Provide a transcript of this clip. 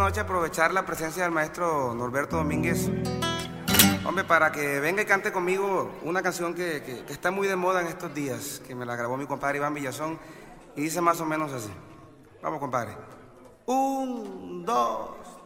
noche aprovechar la presencia del maestro Norberto Domínguez, hombre, para que venga y cante conmigo una canción que está muy de moda en estos días, que me la grabó mi compadre Iván Villazón, y dice más o menos así. Vamos, compadre. Un, dos,